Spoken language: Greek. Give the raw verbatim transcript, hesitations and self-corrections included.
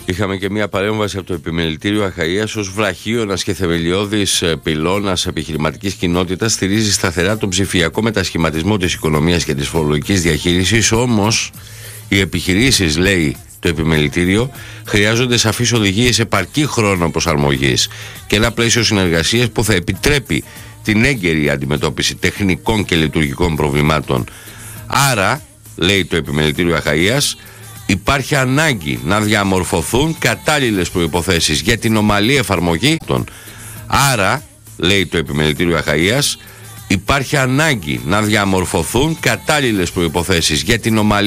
Είχαμε και μια παρέμβαση από το Επιμελητήριο Αχαΐας ως βραχίωνας και θεμελιώδης πυλώνας επιχειρηματικής κοινότητας. Στηρίζει σταθερά τον ψηφιακό μετασχηματισμό της οικονομίας και της φορολογικής διαχείρισης. Όμως, οι επιχειρήσεις, λέει το Επιμελητήριο, χρειάζονται σαφείς οδηγίες, επαρκή χρόνο προσαρμογής και ένα πλαίσιο συνεργασίας που θα επιτρέπει την έγκαιρη αντιμετώπιση τεχνικών και λειτουργικών προβλημάτων. Άρα, λέει το Επιμελητήριο Αχαΐας, υπάρχει ανάγκη να διαμορφωθούν κατάλληλες προϋποθέσεις για την ομαλή εφαρμογή των. Άρα, λέει το Επιμελητήριο Αχαΐας, υπάρχει ανάγκη να διαμορφωθούν κατάλληλες προϋποθέσεις για την ομαλή